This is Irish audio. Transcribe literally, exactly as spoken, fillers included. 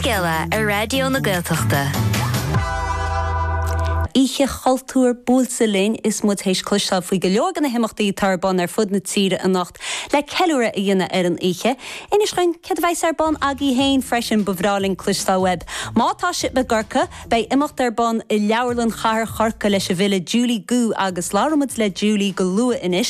Gela a radio na Gaeltachta. Ihe chaltúr búlsa léin is mud héis cluisteáil faoi go leogan na himachtaí tarbán ar fud na tíre a nacht le ceúra a dhéine ar an ihe. Inis rein cedbhais ar ban agé héin freisin bhráling cluisteáil web. Mátá si be gorca bei imacht ar ban i leabharlann chahar charca leis a bhile Julie Gu agus láramid le Julie go lua inis